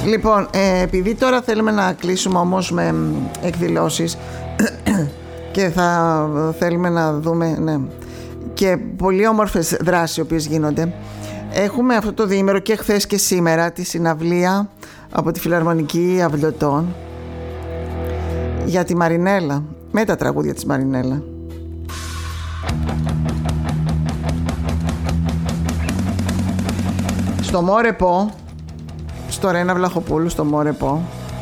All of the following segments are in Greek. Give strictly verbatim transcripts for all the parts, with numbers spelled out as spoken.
Λοιπόν, ε, επειδή τώρα θέλουμε να κλείσουμε όμως με εκδηλώσεις και θα θέλουμε να δούμε, ναι, και πολύ όμορφες δράσεις οι οποίες γίνονται, έχουμε αυτό το διήμερο και χθες και σήμερα τη συναυλία από τη Φιλαρμονική Αυλωτών για τη Μαρινέλα, με τα τραγούδια της Μαρινέλα. Στο Μόρεπο, στο Ρένα Βλαχοπούλου, στο Μόρεπο,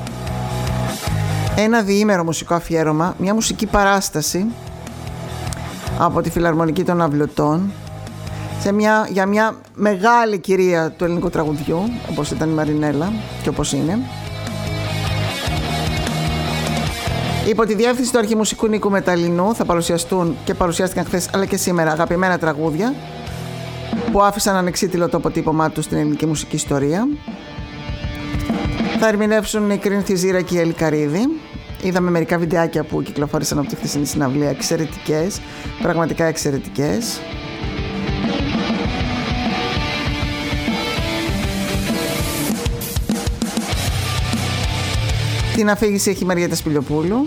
ένα διήμερο μουσικό αφιέρωμα, μια μουσική παράσταση από τη Φιλαρμονική των Αυλωτών σε μια, για μια μεγάλη κυρία του ελληνικού τραγουδιού, όπως ήταν η Μαρινέλα και όπως είναι, υπό τη διεύθυνση του Αρχιμουσικού Νίκου Μεταλλινού. Θα παρουσιαστούν και παρουσιάστηκαν χθες αλλά και σήμερα αγαπημένα τραγούδια που άφησαν ανεξίτηλο το αποτύπωμά του στην ελληνική μουσική ιστορία. Θα ερμηνεύσουν η Κρίνθη Ζήρα και η Έλλη Καρύδη. Είδαμε μερικά βιντεάκια που κυκλοφόρησαν από τη χθεσινή συναυλία, εξαιρετικές, πραγματικά εξαιρετικές. Την αφήγηση έχει η Μαριέτα Σπηλιοπούλου.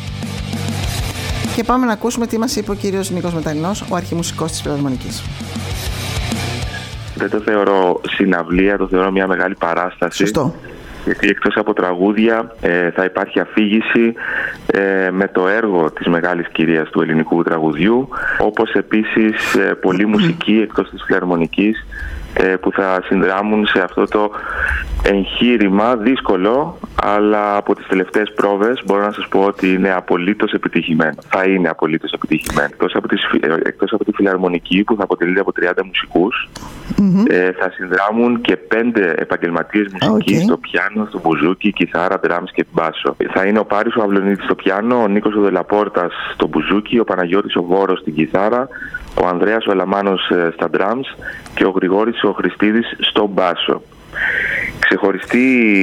Και πάμε να ακούσουμε τι μας είπε ο κύριος Νίκος Μεταλλινός, ο αρχιμουσικός της Φιλαρμονικής. Δεν το θεωρώ συναυλία, το θεωρώ μια μεγάλη παράσταση. Σωστό. Γιατί εκτός από τραγούδια ε, θα υπάρχει αφήγηση ε, με το έργο της μεγάλης κυρίας του ελληνικού τραγουδιού, όπως επίσης ε, πολλή μουσική εκτός της Φιλαρμονικής ε, που θα συνδράμουν σε αυτό το εγχείρημα δύσκολο, αλλά από τις τελευταίες πρόβες μπορώ να σας πω ότι είναι απολύτως επιτυχημένο. Θα είναι απολύτως επιτυχημένο. Εκτός από, τις, εκτός από τη Φιλαρμονική που θα αποτελείται από τριάντα μουσικούς, mm-hmm. ε, θα συνδράμουν και πέντε επαγγελματίες μουσικής, okay. στο πιάνο, στο μπουζούκι, κιθάρα, ντράμς και μπάσο. Θα είναι ο Πάρης ο Αυλονίτης στο πιάνο, ο Νίκος ο Δελαπόρτας στο μπουζούκι, ο Παναγιώτης ο Βόρος στην κιθάρα, ο Ανδρέας ο Αλαμάνος ε, στα ντράμς και ο Γρηγόρης ο Χριστίδης στο μπάσο. Ξεχωριστή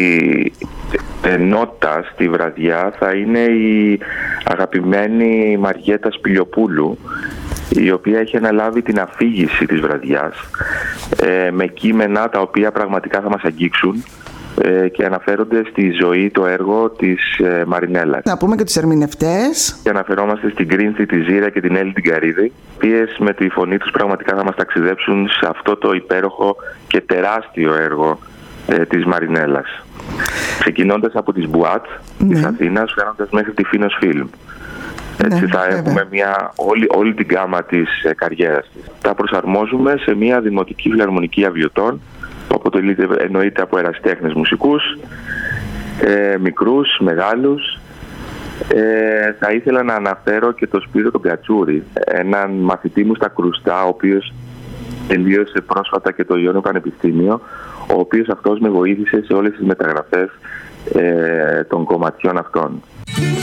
νότα στη βραδιά θα είναι η αγαπημένη Μαριέτα Σπηλιοπούλου, η οποία έχει αναλάβει την αφήγηση της βραδιάς ε, με κείμενα τα οποία πραγματικά θα μας αγγίξουν ε, και αναφέρονται στη ζωή, το έργο της ε, Μαρινέλας. Να πούμε και τους ερμηνευτές. Και αναφερόμαστε στην Κρίνθη, τη Ζήρα και την Έλλη την Καρύδη, οι οποίες με τη φωνή τους πραγματικά θα μας ταξιδέψουν σε αυτό το υπέροχο και τεράστιο έργο ε, της Μαρινέλας. Ξεκινώντας από τις Μπουάτ ναι. της Αθήνας, φτάνοντας μέχρι τη Φίνος Φιλμ. Έτσι ναι, θα βέβαια. Έχουμε μια, όλη, όλη την γκάμα της ε, καριέρας της. Τα προσαρμόζουμε σε μια δημοτική φιλαρμονική Αυλωτών, που αποτελείται εννοείται από ερασιτέχνες μουσικούς, ε, μικρούς, μεγάλους. Ε, θα ήθελα να αναφέρω και τον Σπύρο τον Κατσούρη, έναν μαθητή μου στα Κρουστά, ο οποίος τελείωσε πρόσφατα και το Ιόνιο Πανεπιστήμιο, ο οποίος αυτός με βοήθησε σε όλες τις μεταγραφές ε, των κομματιών αυτών.